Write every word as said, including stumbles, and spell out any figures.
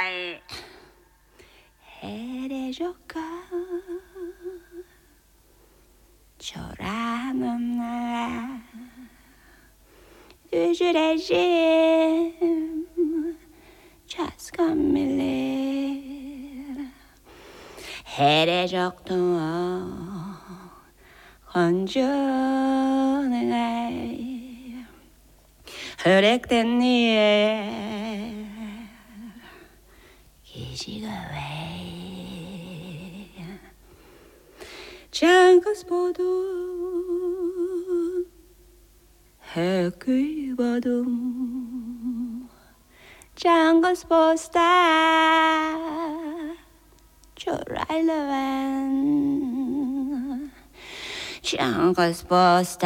날 해내줄까 초라한 날 뒤주래진 자스감밀리 해내적도 건조는 아이 흐릿된 네 기지가 왜 장가스보도 해귀봐도 장가스보스타 초라일러엔 장가스보스타